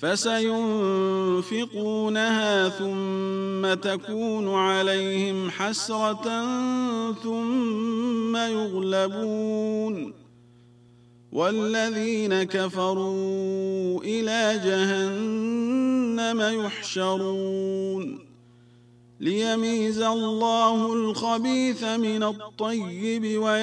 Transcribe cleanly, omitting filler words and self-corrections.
فسينفقونها ثم تكون عليهم حسرة ثم يغلبون والذين كفروا إلى جهنم يحشرون ليميز الله الخبيث من الطيب